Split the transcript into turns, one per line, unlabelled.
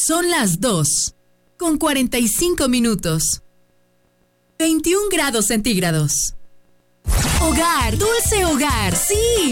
Son las 2:45. 21 grados centígrados. Hogar, dulce hogar, sí.